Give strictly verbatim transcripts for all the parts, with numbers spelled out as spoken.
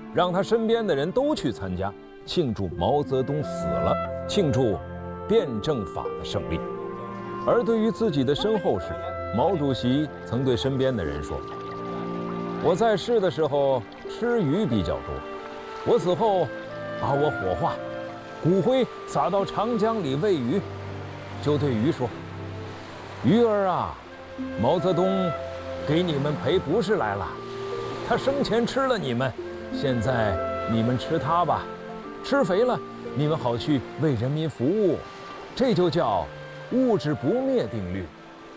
让他身边的人都去参加，庆祝毛泽东死了，庆祝辩证法的胜利。而对于自己的身后事，毛主席曾对身边的人说：“我在世的时候吃鱼比较多，我死后把我火化，骨灰撒到长江里喂鱼，就对鱼说：鱼儿啊，毛泽东给你们赔不是来了，他生前吃了你们，现在你们吃他吧，吃肥了你们好去为人民服务，这就叫物质不灭定律。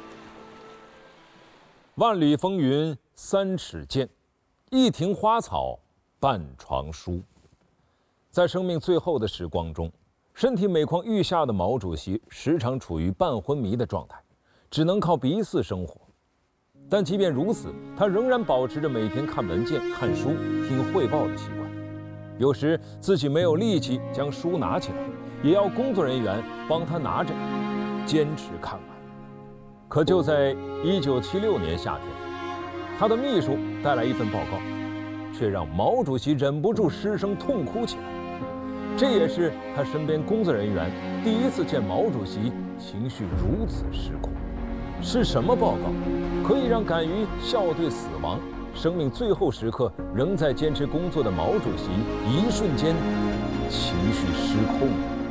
万里风云三尺剑，一庭花草半床书。”在生命最后的时光中，身体每况愈下的毛主席时常处于半昏迷的状态，只能靠鼻饲生活。但即便如此，他仍然保持着每天看文件、看书、听汇报的习惯。有时自己没有力气将书拿起来，也要工作人员帮他拿着，坚持看完。可就在一九七六年夏天，他的秘书带来一份报告，却让毛主席忍不住失声痛哭起来。这也是他身边工作人员第一次见毛主席情绪如此失控。是什么报告可以让敢于笑对死亡、生命最后时刻仍在坚持工作的毛主席一瞬间情绪失控？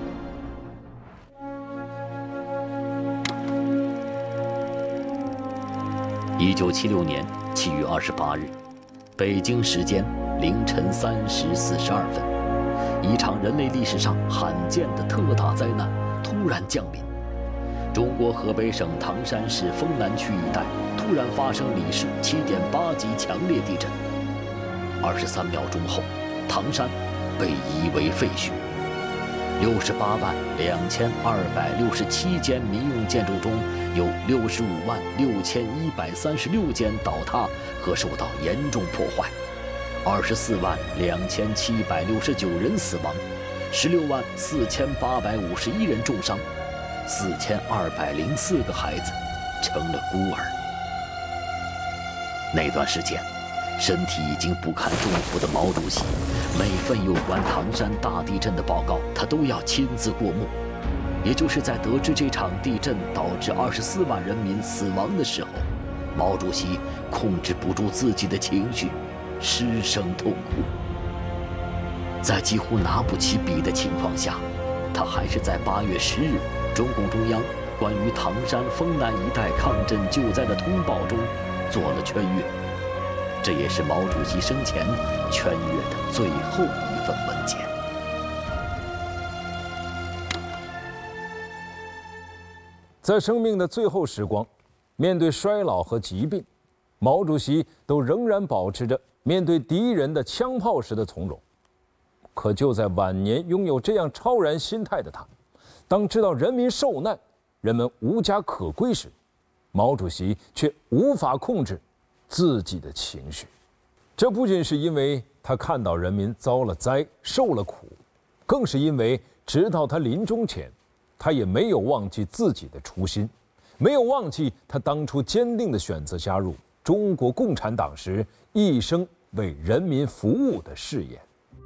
一九七六年七月二十八日，北京时间凌晨三时四十二分，一场人类历史上罕见的特大灾难突然降临。中国河北省唐山市丰南区一带突然发生里氏七点八级强烈地震。二十三秒钟后，唐山被夷为废墟。六十八万两千二百六十七间民用建筑中，有六十五万六千一百三十六间倒塌和受到严重破坏，二十四万两千七百六十九人死亡，十六万四千八百五十一人重伤，四千二百零四个孩子成了孤儿。那段时间，身体已经不堪重负的毛主席，每份有关唐山大地震的报告，他都要亲自过目。也就是在得知这场地震导致二十四万人民死亡的时候，毛主席控制不住自己的情绪，失声痛哭。在几乎拿不起笔的情况下，他还是在八月十日中共中央关于唐山丰南一带抗震救灾的通报中做了劝阅，这也是毛主席生前劝阅的最后一份文件。 在生命的最后时光，面对衰老和疾病，毛主席都仍然保持着面对敌人的枪炮时的从容。可就在晚年拥有这样超然心态的他，当知道人民受难、人们无家可归时，毛主席却无法控制自己的情绪。这不仅是因为他看到人民遭了灾、受了苦，更是因为直到他临终前，他也没有忘记自己的初心，没有忘记他当初坚定地选择加入中国共产党时一生为人民服务的誓言。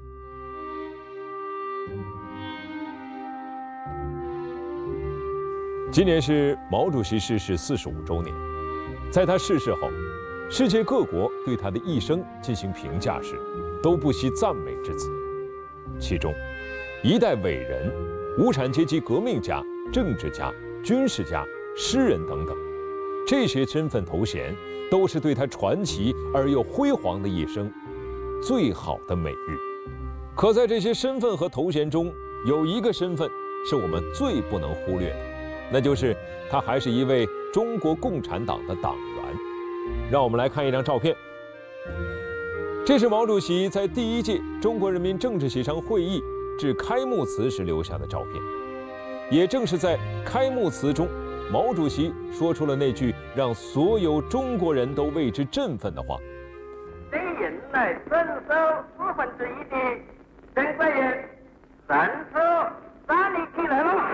今年是毛主席逝世四十五周年，在他逝世后，世界各国对他的一生进行评价时，都不惜赞美之词。其中，一代伟人、无产阶级革命家、政治家、军事家、诗人等等，这些身份头衔都是对他传奇而又辉煌的一生最好的美誉。可在这些身份和头衔中，有一个身份是我们最不能忽略的，那就是他还是一位中国共产党的党员。让我们来看一张照片，这是毛主席在第一届中国人民政治协商会议致开幕词时留下的照片。也正是在开幕词中，毛主席说出了那句让所有中国人都为之振奋的话： 今人类征收四分之一的珍贵人人数站立起来了。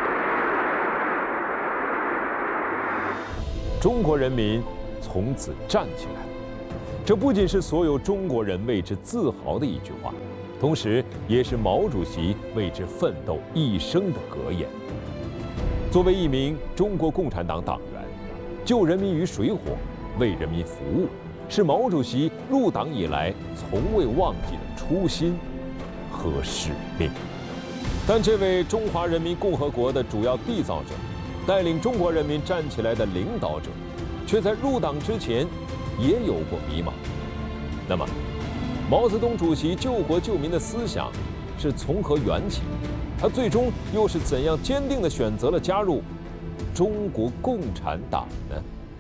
中国人民从此站起来了， 这不仅是所有中国人为之自豪的一句话，同时也是毛主席为之奋斗一生的格言。作为一名中国共产党党员，救人民于水火，为人民服务，是毛主席入党以来从未忘记的初心和使命。但这位中华人民共和国的主要缔造者，带领中国人民站起来的领导者，却在入党之前也有过迷茫。那么，毛泽东主席救国救民的思想是从何缘起？他最终又是怎样坚定地选择了加入中国共产党呢？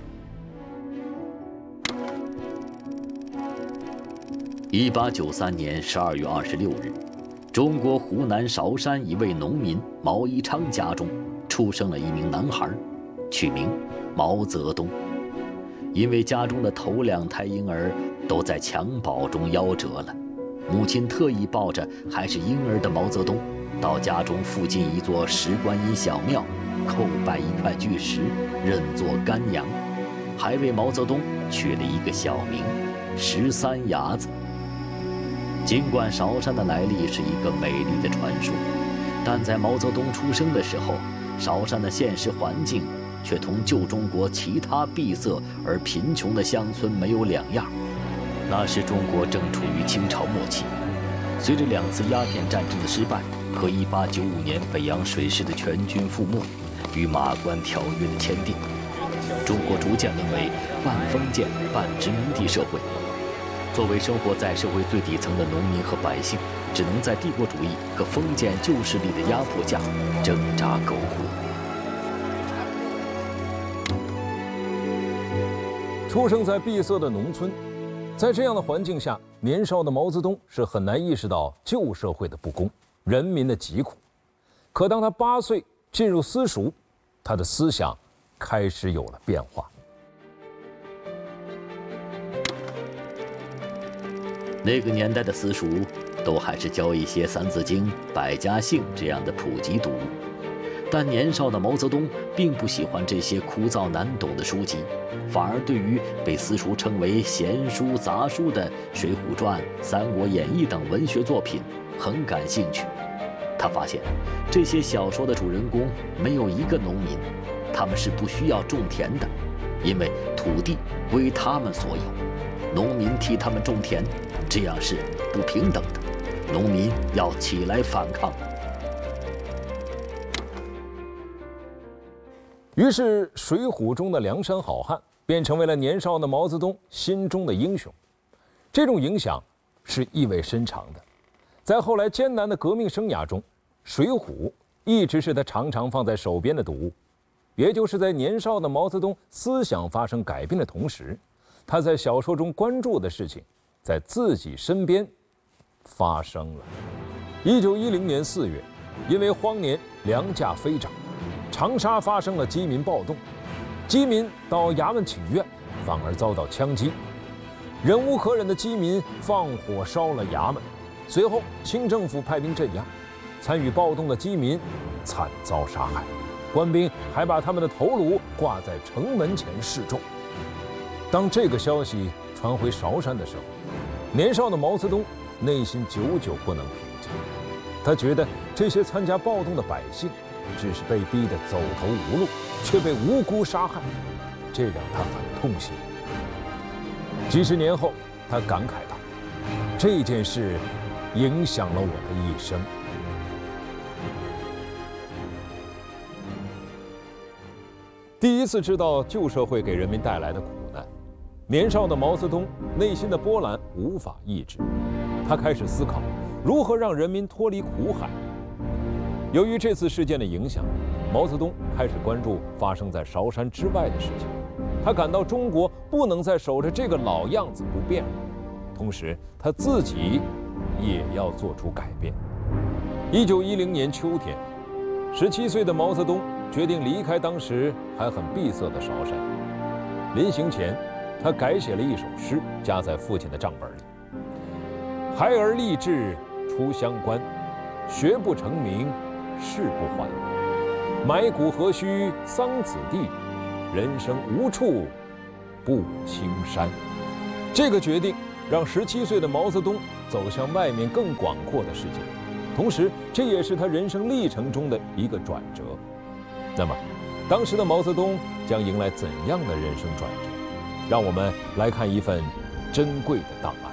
一八九三年十二月二十六日，中国湖南韶山一位农民毛一昌家中出生了一名男孩，取名毛泽东。因为家中的头两胎婴儿都在襁褓中夭折了，母亲特意抱着还是婴儿的毛泽东，到家中附近一座石观音小庙，叩拜一块巨石，认作干娘，还为毛泽东取了一个小名十三伢子。尽管韶山的来历是一个美丽的传说，但在毛泽东出生的时候，韶山的现实环境却同旧中国其他闭塞而贫穷的乡村没有两样。那时中国正处于清朝末期，随着两次鸦片战争的失败和一八九五年北洋水师的全军覆没与马关条约的签订，中国逐渐沦为半封建半殖民地社会。作为生活在社会最底层的农民和百姓，只能在帝国主义和封建旧势力的压迫下挣扎苟活。 出生在闭塞的农村，在这样的环境下，年少的毛泽东是很难意识到旧社会的不公、人民的疾苦。可当他八岁进入私塾，他的思想开始有了变化。 那个年代的私塾都还是教一些《三字经》《百家姓》这样的普及读物，但年少的毛泽东并不喜欢这些枯燥难懂的书籍，反而对于被私塾称为闲书杂书的《水浒传》《三国演义》等文学作品很感兴趣。他发现这些小说的主人公没有一个农民，他们是不需要种田的，因为土地归他们所有，农民替他们种田，这样是不平等的，农民要起来反抗。 于是《水浒》中的梁山好汉便成为了年少的毛泽东心中的英雄。这种影响是意味深长的，在后来艰难的革命生涯中，《水浒》一直是他常常放在手边的读物。也就是在年少的毛泽东思想发生改变的同时，他在小说中关注的事情在自己身边发生了。一九一零年四月，因为荒年粮价飞涨，长沙发生了饥民暴动，饥民到衙门请愿，反而遭到枪击。忍无可忍的饥民放火烧了衙门，随后清政府派兵镇压，参与暴动的饥民惨遭杀害，官兵还把他们的头颅挂在城门前示众。当这个消息传回韶山的时候，年少的毛泽东内心久久不能平静。他觉得这些参加暴动的百姓只是被逼得走投无路，却被无辜杀害，这让他很痛心。几十年后，他感慨道：“这件事影响了我的一生。”第一次知道旧社会给人民带来的苦难，年少的毛泽东内心的波澜无法抑制，他开始思考如何让人民脱离苦海。由于这次事件的影响，毛泽东开始关注发生在韶山之外的事情。他感到中国不能再守着这个老样子不变了，同时他自己也要做出改变。一九一零年秋天，十七岁的毛泽东决定离开当时还很闭塞的韶山。临行前，他改写了一首诗，夹在父亲的账本里：“孩儿立志出乡关，学不成名誓不还。埋骨何须桑梓地，人生无处不青山。” 这个决定让十七岁的毛泽东走向外面更广阔的世界，同时这也是他人生历程中的一个转折。那么，当时的毛泽东将迎来怎样的人生转折？让我们来看一份珍贵的档案。